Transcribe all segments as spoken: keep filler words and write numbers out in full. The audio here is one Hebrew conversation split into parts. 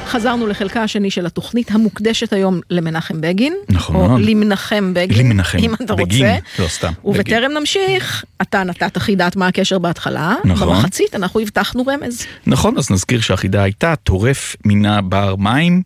חזרנו לחלקה השני של התוכנית המוקדשת היום למנחם בגין, נכון, או נכון. למנחם בגין, למנחם, אם אתה בגין, רוצה. לא סתם. ובטרם בגין. נמשיך, אתה נתת חידת מה הקשר בהתחלה, נכון. במחצית אנחנו הבטחנו רמז. נכון, אז נזכיר שהחידה הייתה טורף מינה בר מים,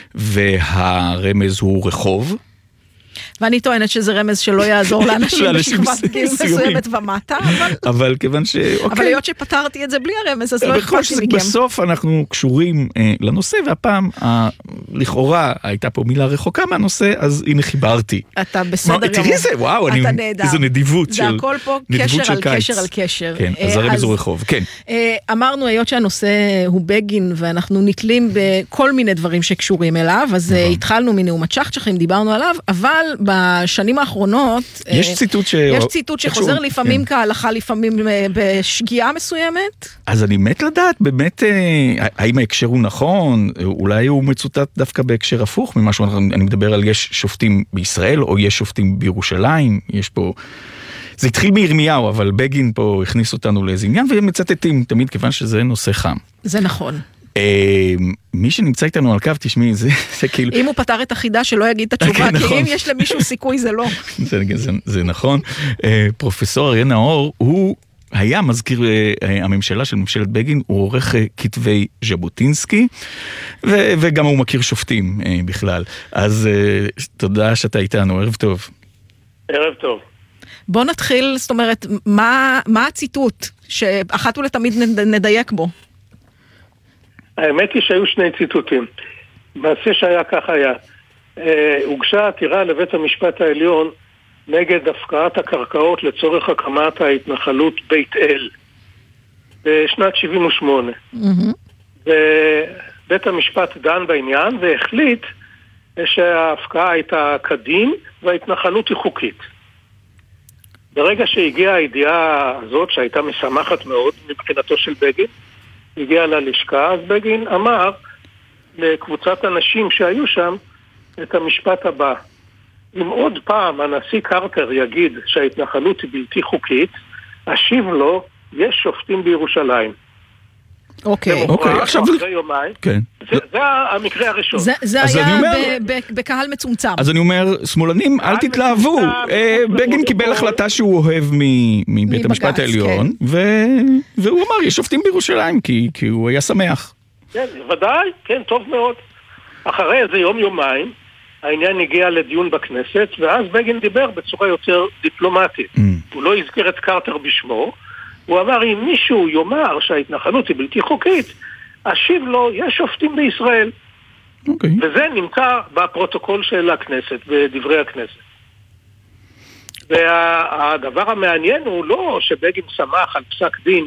והרמז הוא רחוב. ואני טוענת שזה רמז שלא יעזור לאנשים בשכבת גיל מסוימת ומטה, אבל... אבל כיוון ש... אבל להיות שפתרתי את זה בלי הרמז, אז לא אכפתי מכם. בסוף אנחנו קשורים אה, לנושא, והפעם אה, לכאורה הייתה פה מילה רחוקה מהנושא, אז הנה חיברתי. אתה בסדר גמור. תראי זה, וואו, אני, איזו נדיבות של... זה הכל פה קשר על קשר על קשר. כן, אז הרמז הוא רחוב, כן. אמרנו, היות שהנושא הוא בגין, ואנחנו נתלים בכל מיני דברים שקשורים אליו, אז התחלנו מנאום הצ'חצ'חים, דיברנו עליו, אבל בשנים האחרונות... יש ציטוט ש... יש ציטוט שחוזר לפעמים כהלכה, לפעמים בשגיאה מסוימת. אז אני מת לדעת, באמת, האם ההקשר הוא נכון, אולי הוא מצוטט דווקא בהקשר הפוך, ממשהו, אני מדבר על יש שופטים בישראל, או יש שופטים בירושלים, יש פה... זה התחיל מירמיהו, אבל בגין פה הכניס אותנו לאיזה עניין, והם מצטטים תמיד, כיוון שזה נושא חם. זה נכון. מי שנמצא איתנו על קו, תשמעי, זה כאילו... אם הוא פתר את החידה שלא יגיד את התשובה, כי אם יש למישהו סיכוי זה לא. זה נכון. פרופסור אריה נאור, הוא היה מזכיר הממשלה של ממשלת בגין, הוא עורך כתבי ז'בוטינסקי, וגם הוא מכיר שופטים בכלל. אז תודה שאתה איתנו, ערב טוב. ערב טוב. בוא נתחיל, זאת אומרת, מה, מה הציטוט שאחת ולתמיד נדייק בו? האמת היא שהיו שני ציטוטים. מעשה שהיה כך היה. הוגשה עתירה לבית המשפט העליון נגד הפקעת הקרקעות לצורך הקמת ההתנחלות בית אל בשנת שבעים ושמונה. Mm-hmm. ובית המשפט דן בעניין והחליט שההפקעה הייתה כדין וההתנחלות היא חוקית. ברגע שהגיעה הידיעה הזאת שהייתה משמחת מאוד מבחינתו של בגין, הגיע ללשכה, אז בגין אמר לקבוצת אנשים שהיו שם את המשפט הבא: אם עוד פעם הנשיא קרטר יגיד שההתנחלות היא בלתי חוקית, אשיב לו, יש שופטים בירושלים. אוקיי. אוקיי, עכשיו... אחרי יומיים. כן. זה המקרה הראשון. זה היה בקהל מצומצם. אז אני אומר, שמאלנים, אל תתלהבו. בגין קיבל החלטה שהוא אוהב מבית המשפט העליון, והוא אמר, יש שופטים בירושלים, כי הוא היה שמח. כן, ודאי, כן, טוב מאוד. אחרי איזה יום יומיים, העניין הגיע לדיון בכנסת, ואז בגין דיבר בצורה יותר דיפלומטית. הוא לא הזכיר את קרטר בשמו, הוא אמר, אם מישהו יאמר שההתנחלות היא בלתי חוקית, אשיב לו, יש שופטים בישראל. Okay. וזה נמצא בפרוטוקול של הכנסת, בדברי הכנסת. והדבר המעניין הוא לא שבגין שמח על פסק דין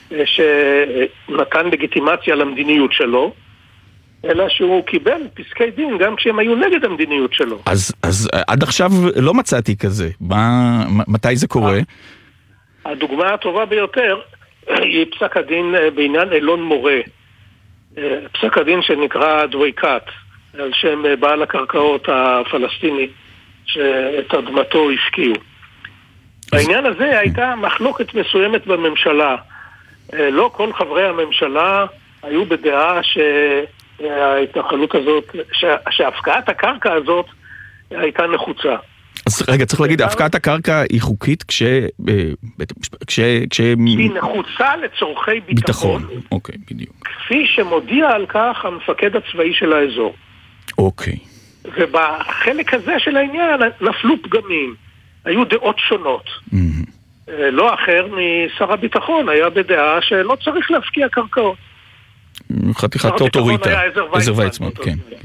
שנתן לגיטימציה למדיניות שלו, אלא שהוא קיבל פסקי דין גם כשהם היו נגד המדיניות שלו. אז, אז עד עכשיו לא מצאתי כזה. מה, מתי זה קורה? הדוגמה הטובה ביותר היא פסק הדין בעניין אלון מורה. פסק הדין שנקרא דוויקת, על שם בעל הקרקעות הפלסטיני שאת אדמתו הפקיעו. בעניין הזה הייתה מחלוקת מסוימת בממשלה. לא כל חברי הממשלה היו בדעה שההתנחלות הזאת, שהפקעת הקרקע הזאת הייתה נחוצה. אז רגע, צריך להגיד, הפקעת הקרקע היא חוקית כש... כש... כש... היא נחוצה לצורכי ביטחון. ביטחון, אוקיי, בדיוק. כפי שמודיע על כך המפקד הצבאי של האזור. אוקיי. ובחלק הזה של העניין נפלו פגמים. היו דעות שונות. Mm-hmm. לא אחר משר הביטחון היה בדעה שלא צריך להפקיע קרקעות. חתיכת אוטוריטה. עזר ויצמן, כן, כן.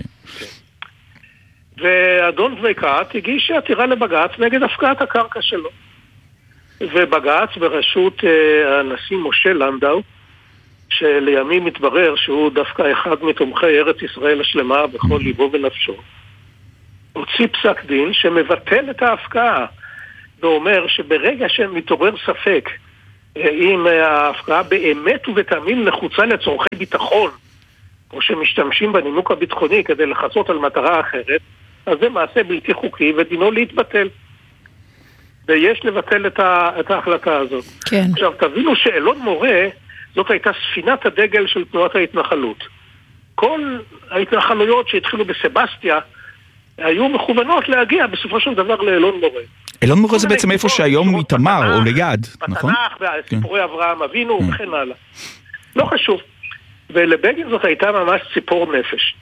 ואדון דוויקת הגיש עתירה לבג"ץ נגד הפקעת הקרקע שלו. ובג"ץ בראשות הנשיא משה לנדאו, שלימים מתברר שהוא דווקא אחד מתומכי ארץ ישראל השלמה בכל ליבו ונפשו, הוציא פסק דין שמבטל את ההפקעה, ואומר שברגע שמתעורר ספק אם ההפקעה באמת ובתמים נחוצה לצורכי ביטחון, או שמשתמשים בנימוק הביטחוני כדי לחצות על מטרה אחרת, אז זה מעשה בלתי חוקי ודינו להתבטל. ויש לבטל את, ה, את ההחלטה הזאת. כן. עכשיו, תבינו שאלון מורה, זאת הייתה ספינת הדגל של תנועת ההתנחלות. כל ההתנחלויות שהתחילו בסבסטיה, היו מכוונות להגיע בסופו של דבר לאלון מורה. אלון מורה זה בעצם איפה שהיום איתמר, או ליד, נכון? בתנ"ך, וסיפורי אברהם אבינו וכן הלאה. לא חשוב. ולבגין זאת הייתה ממש ציפור נפש.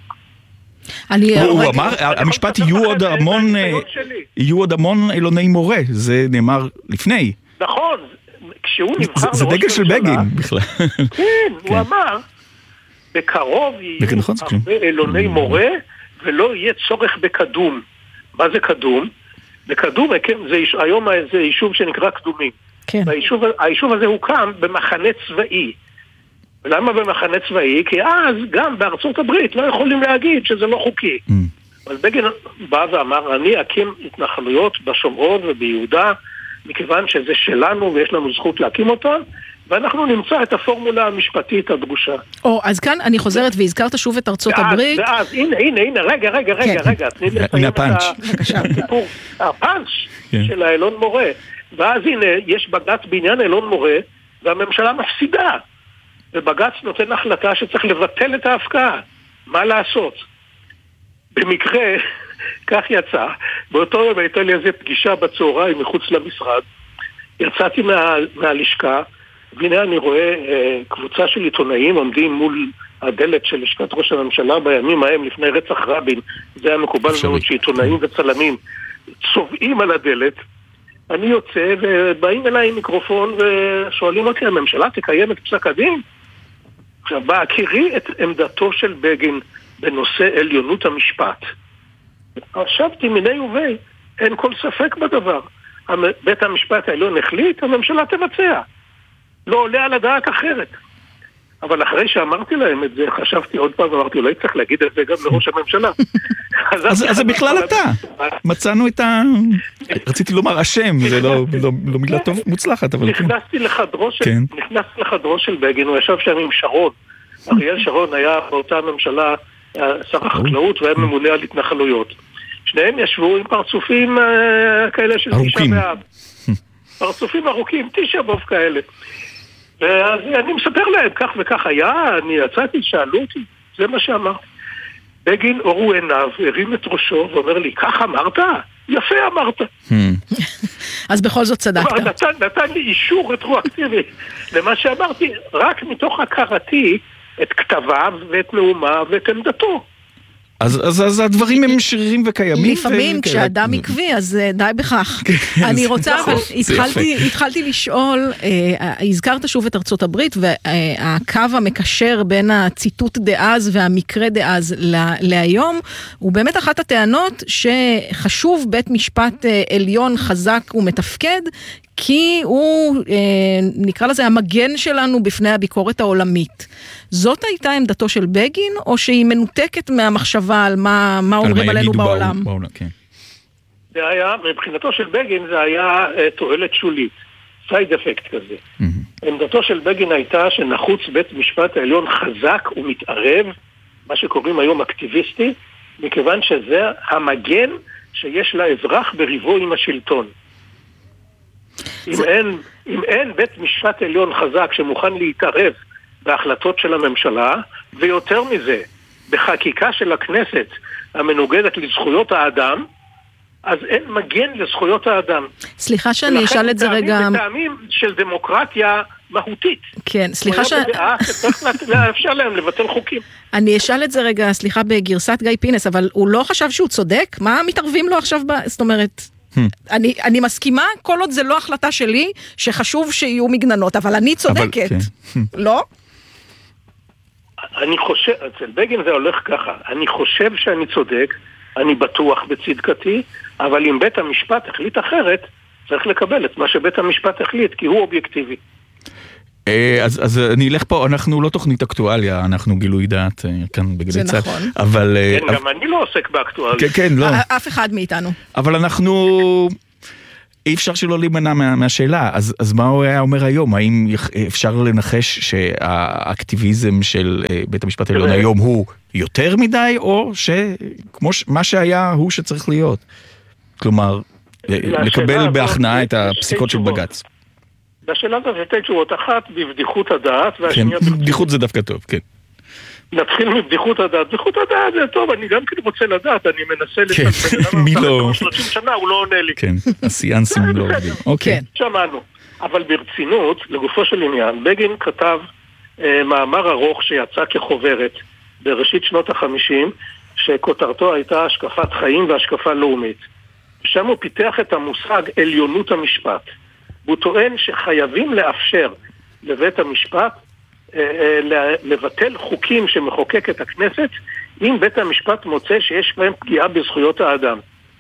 הוא אמר, המשפט יהיו עוד המון, יהיו עוד המון אלוני מורה, זה נאמר לפני. נכון, כשהוא נבחר... זה דגל של בגין בכלל. כן, הוא אמר, בקרוב יהיו הרבה אלוני מורה, ולא יהיה צורך בקדום. מה זה קדום? בקדום, היום זה יישוב שנקרא קדומים. היישוב הזה הוקם במחנה צבאי. ולמה במחנה צבאי? כי אז גם בארצות הברית לא יכולים להגיד שזה לא חוקי. אבל בגין בא ואמר, אני אקים התנחלויות בשומרון וביהודה, מכיוון שזה שלנו ויש לנו זכות להקים אותם, ואנחנו נמצא את הפורמולה המשפטית הדרושה. או, אז כאן אני חוזרת והזכרת שוב את ארצות הברית. ואז, הנה, הנה, הנה, רגע, רגע, רגע, רגע, תני לסיים את הסיפור, הפאנץ' של האלון מורה. ואז הנה, יש בג"ץ בעניין אלון מורה, והממשלה מפסידה. ובג"ץ נותן החלטה שצריך לבטל את ההפקעה. מה לעשות? במקרה, כך יצא, באותו יום הייתה לי איזו פגישה בצהריים מחוץ למשרד, יצאתי מה, מהלשכה, והנה אני רואה אה, קבוצה של עיתונאים עומדים מול הדלת של לשכת ראש הממשלה בימים ההם לפני רצח רבין. זה היה מקובל מאוד שעיתונאים וצלמים צובעים על הדלת. אני יוצא ובאים אליי עם מיקרופון ושואלים אותי, הממשלה תקיים את פסק הדין? עכשיו, בהכירי את עמדתו של בגין בנושא עליונות המשפט. חשבתי מיני ובי, אין כל ספק בדבר. בית המשפט העליון החליט, הממשלה תבצע. לא עולה על הדעת אחרת. אבל אחרי שאמרתי להם את זה, חשבתי עוד פעם, אמרתי, אולי צריך להגיד את זה גם לראש הממשלה. אז זה בכלל אתה. מצאנו את ה... רציתי לומר השם, זה לא מילה טוב מוצלחת, אבל... נכנסתי לחדרו של בגין, הוא ישב שם עם שרון. אריאל שרון היה באותה ממשלה שר החקלאות, והיה ממונה על התנחלויות. שניהם ישבו עם פרצופים כאלה של תשעה באב. פרצופים ארוכים, תשעה באב כאלה. ואז אני מספר להם, כך וכך היה, אני יצאתי, שאלו אותי, זה מה שאמר. בגין אורו עיניו, הרים את ראשו ואומר לי, כך אמרת? יפה אמרת. אז בכל זאת צדקת. נתן, נתן לי אישור רטרואקטיבי למה שאמרתי, רק מתוך הכרתי את כתביו ואת נאומיו ואת עמדתו. אז, אז, אז הדברים הם שרירים וקיימים. לפעמים כשאדם עקבי, אז די בכך. אני רוצה, אבל התחלתי, התחלתי לשאול, הזכרת שוב את ארצות הברית, והקו המקשר בין הציטוט דאז והמקרה דאז להיום, הוא באמת אחת הטענות שחשוב בית משפט עליון חזק ומתפקד, כי הוא, נקרא לזה, המגן שלנו בפני הביקורת העולמית. זאת הייתה עמדתו של בגין, או שהיא מנותקת מהמחשבה על מה, מה אומרים עלינו בעולם? בעולם, כן. זה היה, מבחינתו של בגין זה היה תועלת שולית, סייד אפקט כזה. Mm-hmm. עמדתו של בגין הייתה שנחוץ בית משפט העליון חזק ומתערב, מה שקוראים היום אקטיביסטי, מכיוון שזה המגן שיש לאזרח בריבו עם השלטון. אם אין, אם אין בית משפט עליון חזק שמוכן להתערב בהחלטות של הממשלה, ויותר מזה, בחקיקה של הכנסת המנוגדת לזכויות האדם, אז אין מגן לזכויות האדם. סליחה שאני אשאל את זה רגע... בטעמים של דמוקרטיה מהותית. כן, סליחה ש... צריך לאפשר להם לבטל חוקים. אני אשאל את זה רגע, סליחה, בגרסת גיא פינס, אבל הוא לא חשב שהוא צודק? מה מתערבים לו עכשיו? ב... זאת אומרת... אני, אני מסכימה, כל עוד זה לא החלטה שלי, שחשוב שיהיו מגננות, אבל אני צודקת, לא? אני חושב, אצל בגין זה הולך ככה, אני חושב שאני צודק, אני בטוח בצדקתי, אבל אם בית המשפט החליט אחרת, צריך לקבל את מה שבית המשפט החליט, כי הוא אובייקטיבי. אז, אז אני אלך פה, אנחנו לא תוכנית אקטואליה, אנחנו גילוי דעת כאן בגלי צד. זה נכון. אבל... כן, אבל... גם אני לא עוסק באקטואליה. כן, כן, לא. אף אחד מאיתנו. אבל אנחנו... אי אפשר שלא להימנע מה, מהשאלה, אז, אז מה הוא היה אומר היום? האם אפשר לנחש שהאקטיביזם של בית המשפט העליון היום הוא יותר מדי, או שכמו מה שהיה הוא שצריך להיות? כלומר, לקבל בהכנעה את הפסיקות של בג"ץ. בשאלה הזאת שתי תשובות, אחת בבדיחות הדעת, והשנייה... כן, בבדיחות זה דווקא טוב, כן. נתחיל מבדיחות הדעת. בדיחות הדעת זה טוב, אני גם כן רוצה לדעת, אני מנסה לצפן. מי לא? שלושים שנה הוא לא עונה לי. כן, הסיאנסים לא עובדים. אוקיי. שמענו. אבל ברצינות, לגופו של עניין, בגין כתב מאמר ארוך שיצא כחוברת בראשית שנות החמישים, שכותרתו הייתה השקפת חיים והשקפה לאומית. שם הוא פיתח את המושג עליונות המשפט. הוא טוען שחייבים לאפשר לבית המשפט לבטל חוקים שמחוקקת הכנסת, אם בית המשפט מוצא שיש בהם פגיעה בזכויות האדם.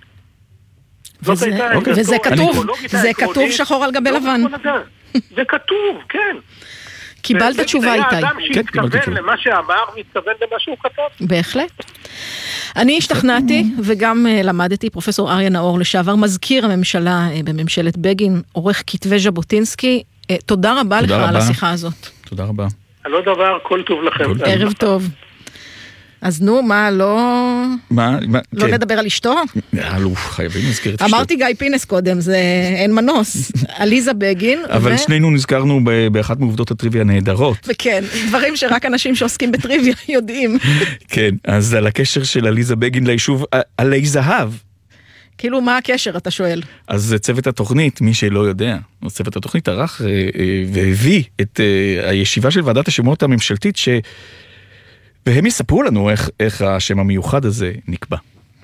וזה כתוב, זה כתוב שחור על גבי לבן. זה כתוב, כן. קיבלת תשובה איתי. האדם שהתכוון למה שאמר, מתכוון למה שהוא כתב. בהחלט. אני השתכנעתי וגם למדתי, פרופסור אריה נאור לשעבר, מזכיר הממשלה בממשלת בגין, עורך כתבי ז'בוטינסקי, תודה רבה לך על השיחה הזאת. תודה רבה. לא דבר, כל טוב לכם. ערב טוב. אז נו, מה, לא... מה? לא נדבר על אשתו? אלוף, חייבים להזכיר את אשתו. אמרתי גיא פינס קודם, זה אין מנוס. עליזה בגין. אבל שנינו נזכרנו באחת מעובדות הטריוויה נהדרות. וכן, דברים שרק אנשים שעוסקים בטריוויה יודעים. כן, אז על הקשר של עליזה בגין ליישוב עלי זהב. כאילו, מה הקשר, אתה שואל? אז צוות התוכנית, מי שלא יודע, צוות התוכנית ערך והביא את הישיבה של ועדת השמות הממשלתית ש... והם יספרו לנו איך, איך השם המיוחד הזה נקבע.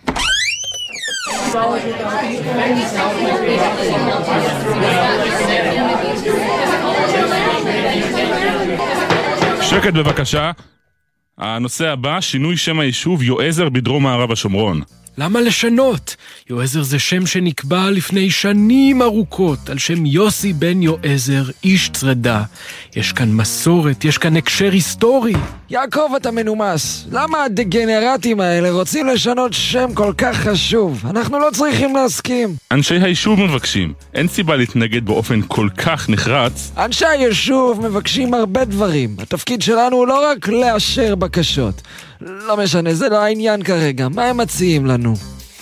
שקט בבקשה. הנושא הבא, שינוי שם היישוב יועזר בדרום מערב השומרון. למה לשנות? יועזר זה שם שנקבע לפני שנים ארוכות, על שם יוסי בן יועזר, איש צרדה. יש כאן מסורת, יש כאן הקשר היסטורי. יעקב, אתה מנומס. למה הדגנרטים האלה רוצים לשנות שם כל כך חשוב? אנחנו לא צריכים להסכים. אנשי היישוב מבקשים. אין סיבה להתנגד באופן כל כך נחרץ. אנשי היישוב מבקשים הרבה דברים. התפקיד שלנו הוא לא רק לאשר בקשות. לא משנה, זה לא העניין כרגע. מה הם מציעים לנו?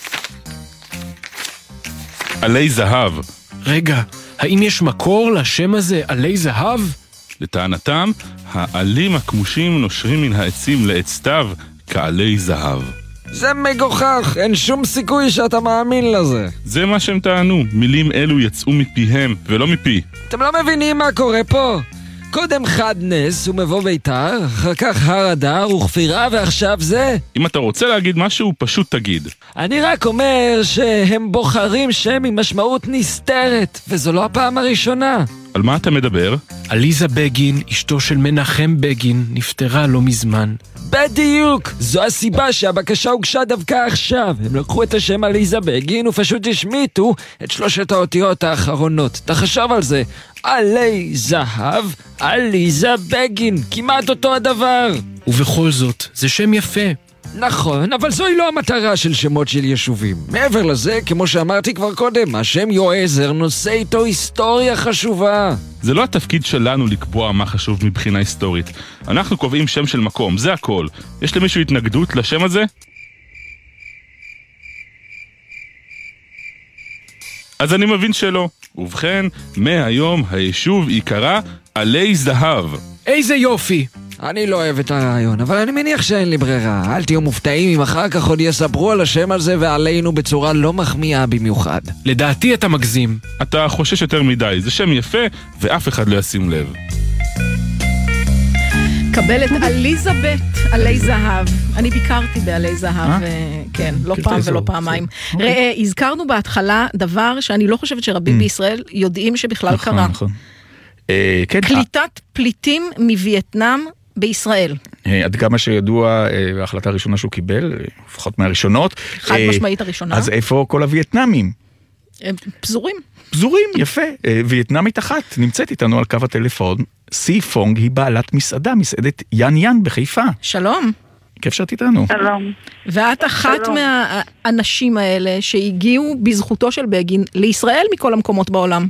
עלי זהב. רגע, האם יש מקור לשם הזה עלי זהב? לטענתם, העלים הכמושים נושרים מן העצים לעץ סתיו כעלי זהב. זה מגוחך, אין שום סיכוי שאתה מאמין לזה. זה מה שהם טענו, מילים אלו יצאו מפיהם ולא מפי. אתם לא מבינים מה קורה פה? קודם חד נס ומבוא ביתר, אחר כך הר הדר וכפירה ועכשיו זה. אם אתה רוצה להגיד משהו, פשוט תגיד. אני רק אומר שהם בוחרים שם עם משמעות נסתרת, וזו לא הפעם הראשונה. על מה אתה מדבר? עליזה בגין, אשתו של מנחם בגין, נפטרה לא מזמן. בדיוק! זו הסיבה שהבקשה הוגשה דווקא עכשיו. הם לקחו את השם עליזה בגין ופשוט השמיטו את שלושת האותיות האחרונות. תחשוב על זה. עלי זהב, עליזה בגין. כמעט אותו הדבר. ובכל זאת, זה שם יפה. נכון, אבל זוהי לא המטרה של שמות של יישובים. מעבר לזה, כמו שאמרתי כבר קודם, השם יועזר נושא איתו היסטוריה חשובה. זה לא התפקיד שלנו לקבוע מה חשוב מבחינה היסטורית. אנחנו קובעים שם של מקום, זה הכל. יש למישהו התנגדות לשם הזה? אז אני מבין שלא. ובכן, מהיום היישוב יקרא עלי זהב. איזה יופי! אני לא אוהב את הרעיון, אבל אני מניח שאין לי ברירה. אל תהיו מופתעים אם אחר כך עוד יספרו על השם הזה ועלינו בצורה לא מחמיאה במיוחד. לדעתי אתה מגזים. אתה חושש יותר מדי, זה שם יפה ואף אחד לא ישים לב. קבל את אליזבת עלי זהב. אני ביקרתי בעלי זהב, כן, לא פעם ולא פעמיים. ראה, הזכרנו בהתחלה דבר שאני לא חושבת שרבים בישראל יודעים שבכלל קרה. קליטת פליטים מווייטנאם בישראל. עד כמה שידוע, ההחלטה הראשונה שהוא קיבל, לפחות מהראשונות. חד משמעית הראשונה. אז איפה כל הווייטנאמים? פזורים. פזורים, יפה. וייטנאמית אחת נמצאת איתנו על קו הטלפון. סי פונג היא בעלת מסעדה, מסעדת יאן יאן בחיפה. שלום. כיף שאת איתנו. שלום. ואת אחת שלום. מהאנשים האלה שהגיעו בזכותו של בגין לישראל מכל המקומות בעולם.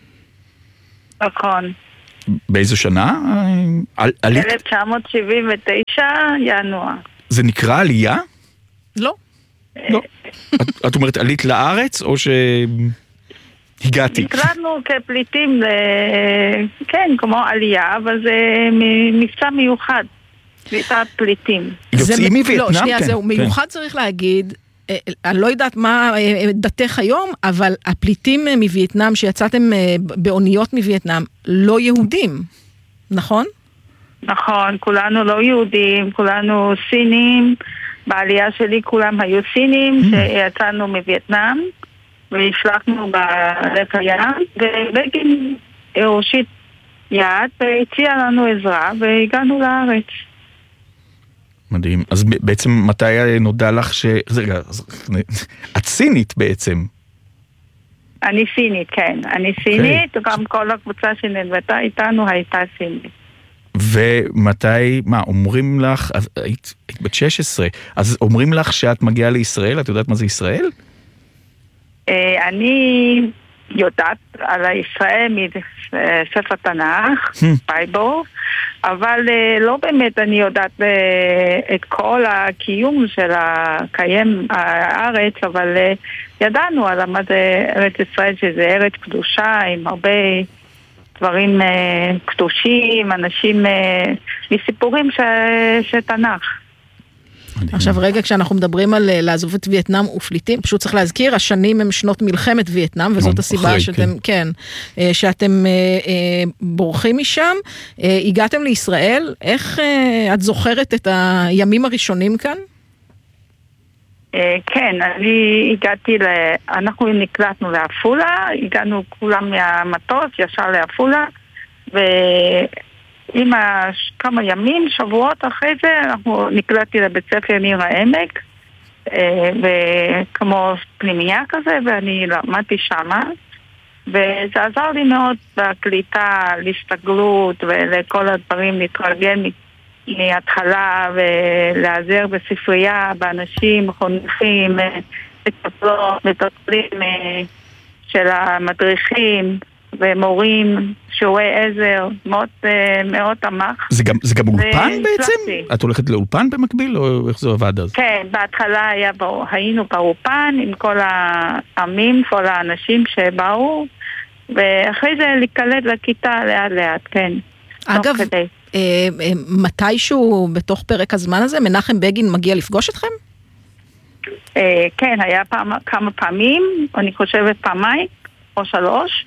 נכון. באיזו שנה? אלף תשע מאות שבעים ותשע, ינואר. זה נקרא עלייה? לא. לא. את, את אומרת עלית לארץ או שהגעתי? נקראנו כפליטים, ל... כן, כמו עלייה, אבל זה מבצע מיוחד. קליטת פליטים. יוצאים מווייטנאם? לא, שנייה, זהו, מיוחד צריך להגיד, אני לא יודעת מה דתך היום, אבל הפליטים מווייטנאם שיצאתם באוניות מווייטנאם, לא יהודים, נכון? נכון, כולנו לא יהודים, כולנו סינים, בעלייה שלי כולם היו סינים, שיצאנו מווייטנאם, והשלחנו בלב הים, ובגין הושיט יד, והציע לנו עזרה, והגענו לארץ. מדהים. אז בעצם מתי נודע לך ש... רגע, את סינית בעצם. אני סינית, כן. אני סינית, וגם כל הקבוצה שנלוותה איתנו הייתה סינית. ומתי, מה, אומרים לך, היית בת שש עשרה, אז אומרים לך שאת מגיעה לישראל, את יודעת מה זה ישראל? אני יודעת על ישראל מספר תנ"ך, בייבל, אבל לא באמת אני יודעת את כל הקיום של הקיים הארץ, אבל ידענו על מה זה ארץ ישראל, שזה ארץ קדושה עם הרבה דברים קדושים, אנשים מסיפורים של תנ"ך. עכשיו רגע, כשאנחנו מדברים על לעזוב את וייטנאם ופליטים, פשוט צריך להזכיר, השנים הם שנות מלחמת וייטנאם, וזאת הסיבה שאתם, כן, שאתם בורחים משם. הגעתם לישראל, איך את זוכרת את הימים הראשונים כאן? כן, אני הגעתי, אנחנו נקלטנו לאפולה, הגענו כולם מהמטוס, ישר לאפולה, ו... עם כמה ימים, שבועות אחרי זה, אנחנו נקלטתי לבית ספר ניר העמק, וכמו פנימייה כזה, ואני למדתי שמה, וזה עזר לי מאוד בקליטה, להסתגלות ולכל הדברים, להתרגל מההתחלה ולעזר בספרייה, באנשים, חונכים, מטפלות, מטפלים של המדריכים, ומורים, שיעורי עזר, מאוד, מאוד עמך. זה גם, זה גם אולפן בעצם? את הולכת לאולפן במקביל, או איך זה עבד אז? כן, בהתחלה היה, היינו באולפן עם כל העמים, כל האנשים שבאו, ואחרי זה להיקלט לכיתה לאט לאט, כן. אגב, אה, מתישהו בתוך פרק הזמן הזה, מנחם בגין מגיע לפגוש אתכם? אה, כן, היה פעם, כמה פעמים, אני חושבת פעמיים, או שלוש,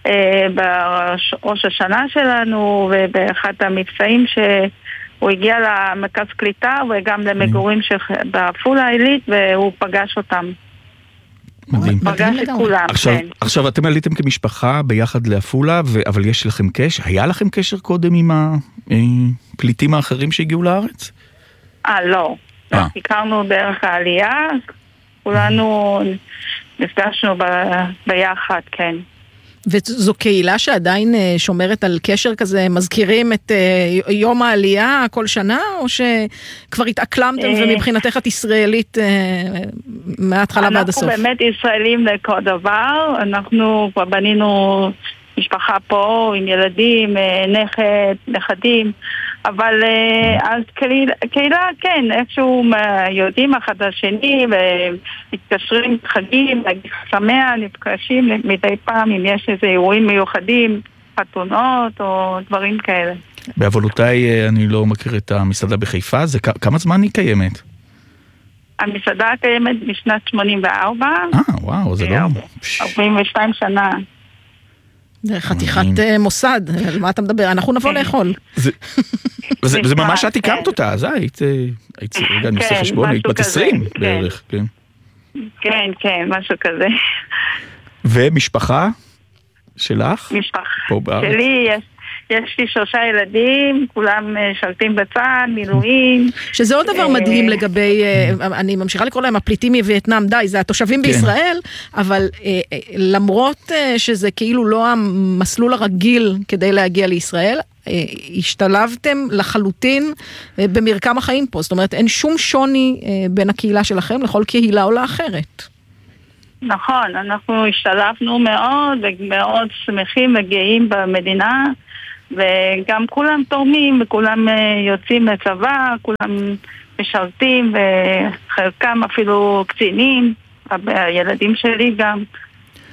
בראש השנה שלנו ובאחד המבצעים שהוא הגיע למרכז קליטה וגם למגורים באפולה העילית והוא פגש אותם. מדהים. פגש את כולם. עכשיו, עכשיו אתם עליתם כמשפחה ביחד לאפולה, אבל יש לכם קשר? היה לכם קשר קודם עם הפליטים האחרים שהגיעו לארץ? אה, לא. הכרנו דרך העלייה, כולנו נפגשנו ביחד, כן. וזו קהילה שעדיין שומרת על קשר כזה, מזכירים את יום העלייה כל שנה, או שכבר התאקלמתם ומבחינתך את ישראלית מההתחלה ועד הסוף? אנחנו באמת ישראלים לכל דבר, אנחנו כבר בנינו משפחה פה עם ילדים, נכד, נכדים, אבל אז קהילה, קהילה כן, איכשהו יודעים אחד השני ומתקשרים חגים, להגיד שמח, נפגשים מדי פעם אם יש איזה אירועים מיוחדים, חתונות או דברים כאלה. בעוונותיי אני לא מכיר את המסעדה בחיפה, זה כמה זמן היא קיימת? המסעדה קיימת בשנת שמונים וארבע. אה, וואו, זה לא... ארבעים ושתיים שנה. זה חתיכת מוסד, על מה אתה מדבר? אנחנו נבוא לאכול. זה ממש את הקמת אותה, אז היית, רגע, אני עושה חשבון, היית בת עשרים בערך, כן. כן, כן, משהו כזה. ומשפחה שלך? משפחה שלי, יש לי שלושה ילדים, כולם שרתים בצה"ל, מילואים. שזה עוד דבר מדהים לגבי, אני ממשיכה לקרוא להם הפליטים מווייטנאם, די, זה התושבים בישראל, אבל למרות שזה כאילו לא המסלול הרגיל כדי להגיע לישראל, השתלבתם לחלוטין במרקם החיים פה, זאת אומרת אין שום שוני בין הקהילה שלכם לכל קהילה או לאחרת. נכון, אנחנו השתלבנו מאוד ומאוד שמחים וגאים במדינה, וגם כולם תורמים וכולם יוצאים לצבא, כולם משרתים וחלקם אפילו קצינים, הילדים שלי גם.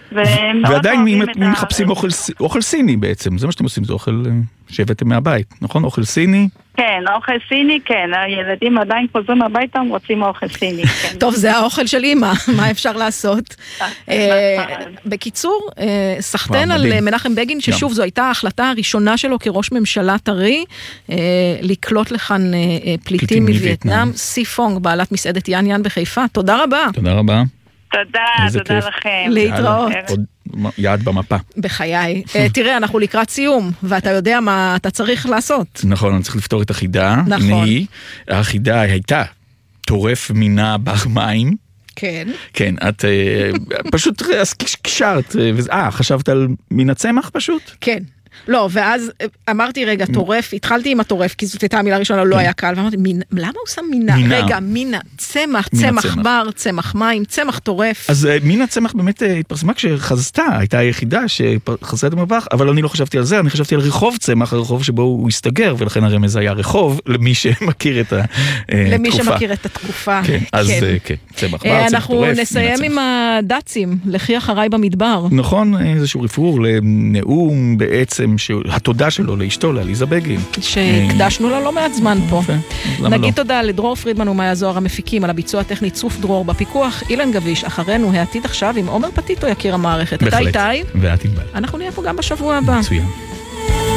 ועדיין מי מחפשים אוכל סיני בעצם, זה מה שאתם עושים, זה אוכל שהבאתם מהבית, נכון? אוכל סיני? כן, אוכל סיני, כן, הילדים עדיין חוזרים הביתה, הם רוצים אוכל סיני. טוב, זה האוכל של אמא, מה אפשר לעשות? בקיצור, סחטן על מנחם בגין, ששוב, זו הייתה ההחלטה הראשונה שלו כראש ממשלה טרי, לקלוט לכאן פליטים מווייטנאם. סי פונג, בעלת מסעדת יאן יאן בחיפה, תודה רבה. תודה רבה. תודה, תודה לכם. להתראות. עוד יעד במפה. בחיי. תראה, אנחנו לקראת סיום, ואתה יודע מה אתה צריך לעשות. נכון, אני צריך לפתור את החידה. נכון. החידה הייתה טורף מינה בר מים. כן. כן, את פשוט קשרת, אה, חשבת על מן הצמח פשוט? כן. לא, ואז אמרתי, רגע, טורף, התחלתי עם הטורף, כי זאת הייתה המילה הראשונה, לא היה קל, ואמרתי, למה הוא שם מינה? רגע, מינה, צמח, צמח בר, צמח מים, צמח טורף. אז מינה צמח באמת התפרסמה כשחזתה, הייתה היחידה שחזתה את המבח, אבל אני לא חשבתי על זה, אני חשבתי על רחוב צמח, הרחוב שבו הוא הסתגר, ולכן הרמז היה רחוב, למי שמכיר את התקופה. למי שמכיר את התקופה. כן, אז כן, צמח בר, צמח אנחנו נסיים עם הדצים, לכי אחריי במדבר. נכון, איזשהו רפור לנאום בעצם שהתודה שלו לאשתו, לעליזה בגין. שהקדשנו לה לא מעט זמן פה. נגיד תודה לדרור פרידמן ומאיה זוהר המפיקים, על הביצוע הטכני צוף דרור בפיקוח, אילן גביש, אחרינו העתיד עכשיו עם עומר פטיטו יקיר המערכת. אתה איתי. ואת ענבל. אנחנו נהיה פה גם בשבוע הבא. מצוין.